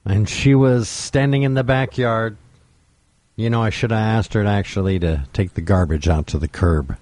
And she was standing in the backyard. You know, I should have asked her to take the garbage out to the curb.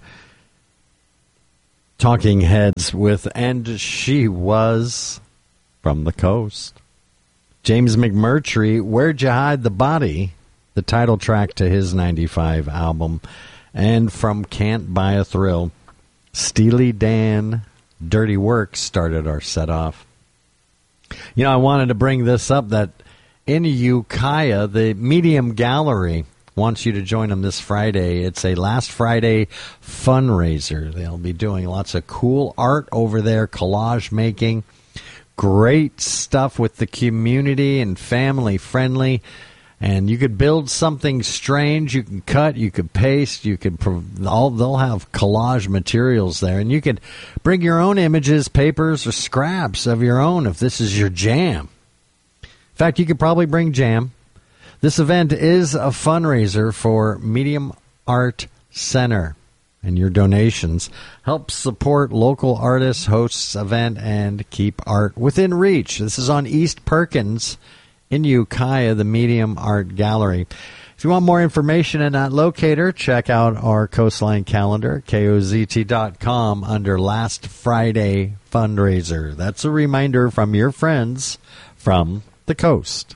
Talking Heads with And She Was from the Coast. James McMurtry, Where'd You Hide the Body? The title track to his 95 album. And from Can't Buy a Thrill, Steely Dan, Dirty Work started our set off. You know, I wanted to bring this up that in Ukiah, the Medium Gallery wants you to join them this Friday. It's a last Friday fundraiser. They'll be doing lots of cool art over there, collage making, great stuff with the community and family friendly. And you could build something strange. You can cut, you could paste, they'll have collage materials there. And you could bring your own images, papers, or scraps of your own if this is your jam. In fact, you could probably bring jam. This event is a fundraiser for Medium Art Center. And your donations help support local artists, hosts event, and keep art within reach. This is on East Perkins in Ukiah, the Medium Art Gallery. If you want more information on that locator, check out our Coastline calendar, KOZT.com, under Last Friday Fundraiser. That's a reminder from your friends from the coast.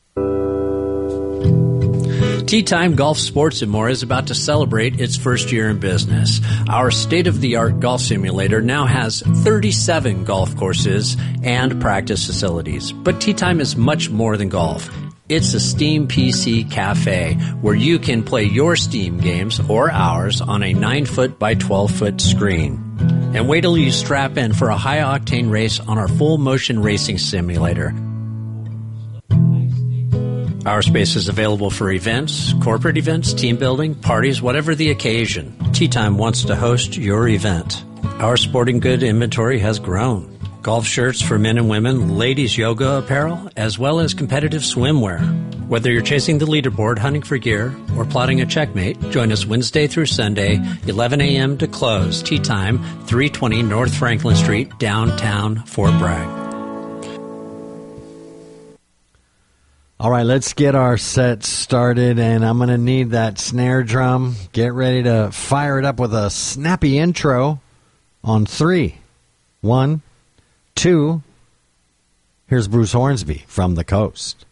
Tea Time Golf Sports and More is about to celebrate its first year in business. Our state-of-the-art golf simulator now has 37 golf courses and practice facilities. But Tea Time is much more than golf. It's a Steam PC cafe where you can play your Steam games or ours on a 9-foot by 12-foot screen. And wait till you strap in for a high-octane race on our full-motion racing simulator. Our space is available for events, corporate events, team building, parties, whatever the occasion. Tea Time wants to host your event. Our sporting good inventory has grown. Golf shirts for men and women, ladies yoga apparel, as well as competitive swimwear. Whether you're chasing the leaderboard, hunting for gear, or plotting a checkmate, join us Wednesday through Sunday, 11 a.m. to close. Tea Time, 320 North Franklin Street, downtown Fort Bragg. All right, let's get our set started, and I'm going to need that snare drum. Get ready to fire it up with a snappy intro on 3. 1, 2. Here's Bruce Hornsby from the coast.